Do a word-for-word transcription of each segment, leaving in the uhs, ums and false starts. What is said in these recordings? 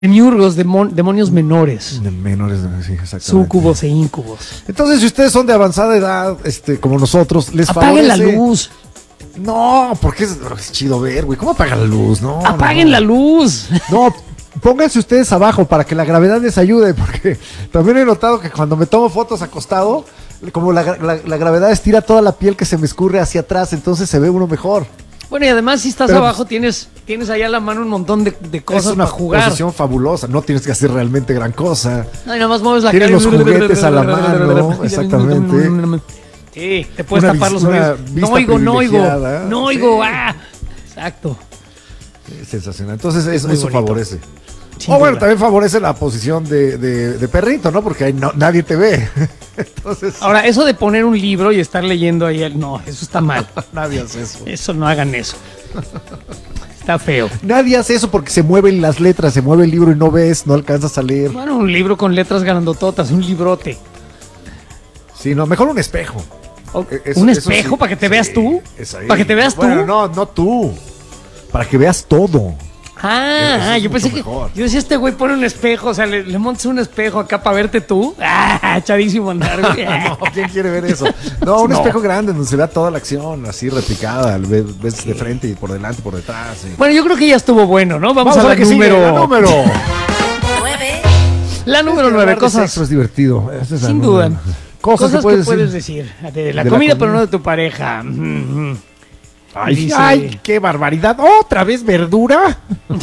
Demiurgos, demon, demonios menores. De menores, sí, exactamente. Súcubos e íncubos. Entonces, si ustedes son de avanzada edad, este, como nosotros, les Apaguen favorece... la luz. No, porque es, es chido ver, güey. ¿Cómo apagan la luz? No. Apaguen no. la luz. No, pónganse ustedes abajo para que la gravedad les ayude, porque también he notado que cuando me tomo fotos acostado, como la, la, la gravedad estira toda la piel que se me escurre hacia atrás, entonces se ve uno mejor. Bueno, y además si estás Pero, abajo tienes, tienes allá a la mano un montón de, de cosas es una para jugar. posición fabulosa, no tienes que hacer realmente gran cosa. Ay, nada más mueves la Tienes cara. los juguetes a la mano, exactamente. Sí, te puedes Una tapar vis- los una oídos. vista No oigo, no oigo, privilegiada. no oigo. Sí. Ah, exacto. Es sensacional. Entonces eso, muy eso bonito. favorece. Sin O bueno, duda. también favorece la posición de, de, de perrito, ¿no? Porque ahí no, nadie te ve. Entonces, Ahora, eso de poner un libro y estar leyendo ahí, el- no, eso está mal. nadie hace eso. Eso no hagan eso. Está feo. Nadie hace eso porque se mueven las letras, se mueve el libro y no ves, no alcanzas a leer. Bueno, un libro con letras grandototas, un librote. Sí, no, mejor un espejo. O- Eh, eso- ¿Un eso espejo sí, para que te sí, veas tú? es ahí. ¿Para que te veas Bueno, tú? no, no tú. Para que veas todo. Ah, Eso ah, es yo mucho pensé que. mejor. Yo decía, este güey pone un espejo, o sea, le, le montas un espejo acá para verte tú. Ah, chadísimo andar, güey. No, ¿quién quiere ver eso? No, un No. espejo grande donde se vea toda la acción, así replicada. Ves, ves de frente y por delante, por detrás. sí. Bueno, yo creo que ya estuvo bueno, ¿no? Vamos, a, la la que número. sigue, la número. nueve. La número Es que nueve, hablar de cosas. sexo es divertido. Esa es la Sin número. duda. Cosas, que puedes decir. decir. De la De la comida, comida. pero no de tu pareja. Mm, mm. Ay, Dice- ay, qué barbaridad. ¿Otra vez verdura?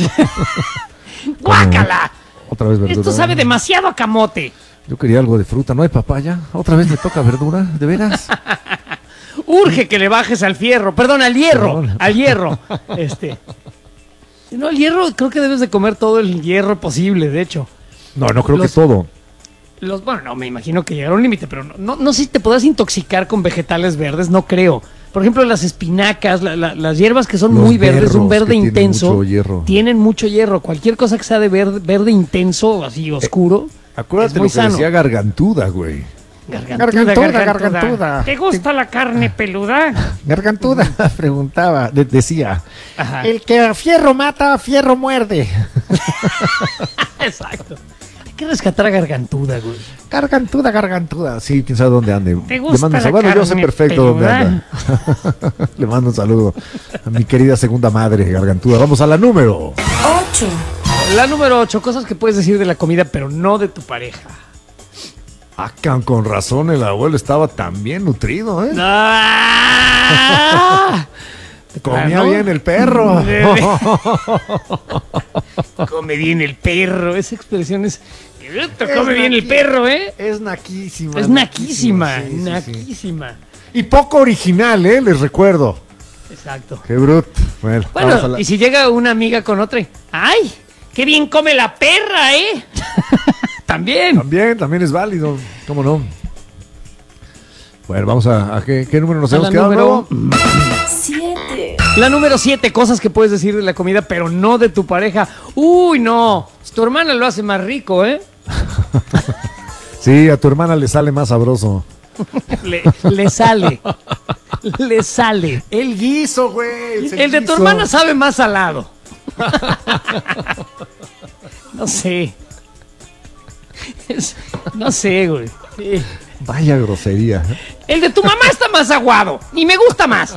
¡Guácala! Otra vez verdura. Esto sabe demasiado a camote. Yo quería algo de fruta, ¿no hay papaya? ¿Otra vez me toca verdura? ¿De veras? Urge que le bajes al fierro, perdón, al hierro, Perdón. al hierro. Este. No, el hierro, creo que debes de comer todo el hierro posible, de hecho. No, no creo Los- que todo. Los, bueno, no, me imagino que llegará a un límite, pero no, no, no sé si te podrás intoxicar con vegetales verdes, no creo. Por ejemplo, las espinacas, la- la- las hierbas que son Los muy verdes, un berros verde que tienen intenso, mucho hierro. tienen mucho hierro. Cualquier cosa que sea de verde, verde intenso, así oscuro, Acuérdate es muy lo que sano. decía Gargantuda, güey. Gargantuda, Gargantuda, gargantuda. ¿Te gusta la carne peluda? Gargantuda preguntaba, de- decía, Ajá. el que a fierro mata, a fierro muerde. Exacto. Hay que rescatar a Gargantuda, güey. Gargantuda, gargantuda. Sí, quién sabe dónde ande. ¿Te gusta Le mando un la saludo. Bueno, yo sé carne perfecto dónde peluda? anda. Le mando un saludo a mi querida segunda madre, Gargantuda. Vamos a la número. ocho. La número ocho, cosas que puedes decir de la comida, pero no de tu pareja. Ah, can- con razón el abuelo estaba tan bien nutrido, ¿eh? ¡Ah! Comía ¿no? bien el perro. Come bien el perro. Esa expresión es. Es Come bien el naqui- perro, ¿eh? Es naquísima. Es naquísima, sí, sí, sí. naquísima. Y poco original, ¿eh? Les recuerdo. Exacto. Qué bruto. Bueno, vamos a Bueno, la- y si llega una amiga con otra, y, ¡ay! ¡Qué bien come la perra, eh! También. También, también es válido. ¿Cómo no? Bueno, vamos a, a qué, qué número nos A hemos la quedado. número- Nuevo? siete. La número siete, cosas que puedes decir de la comida, pero no de tu pareja. Uy, no. Tu hermana lo hace más rico, ¿eh? Sí, a tu hermana le sale más sabroso. Le, le sale. Le sale. El guiso, güey. El de tu hermana sabe más salado. No sé. Es- no sé, güey. Sí. Vaya grosería. ¿eh? El de tu mamá está más aguado. Y me gusta más.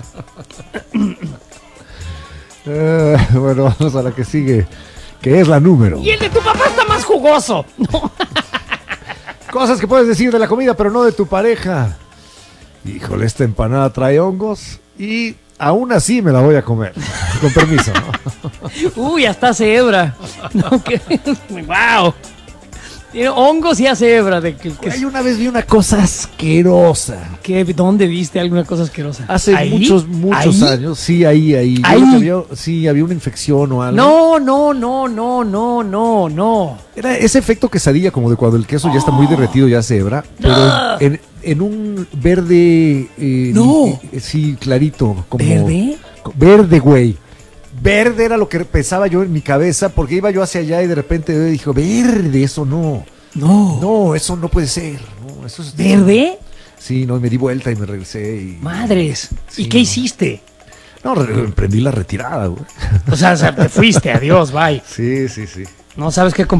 Eh, bueno, vamos a la que sigue, que es la número. Y el de tu papá está más jugoso. No. Cosas que puedes decir de la comida, pero no de tu pareja. Híjole, esta empanada trae hongos y aún así me la voy a comer. Con permiso. Uy, hasta hace hebra. No, que, wow. Tiene hongos y hace hebra. De que, que- Güey, una vez vi una cosa asquerosa. que- ¿Dónde viste alguna cosa asquerosa? Hace ¿Ahí? muchos, muchos ¿Ahí? años. Sí, ahí, ahí. Yo ¿Ahí? creo que había- sí, había una infección o algo. No, no, no, no, no, no, no. Era ese efecto quesadilla, como de cuando el queso ya está muy derretido, ya se hebra. Pero Ah. en, en un verde. eh, No. eh, sí, clarito. Como, ¿Verde? Verde, güey. Verde era lo que pensaba yo en mi cabeza, porque iba yo hacia allá y de repente dijo, verde, eso no. No. No, eso no puede ser. No, eso es ¿Verde? Sí, no, y me di vuelta y me regresé y... Madres. Sí, ¿Y qué no. hiciste? No, re- emprendí la retirada, güey. O sea, o sea, te fuiste, adiós, bye. Sí, sí, sí. No sabes qué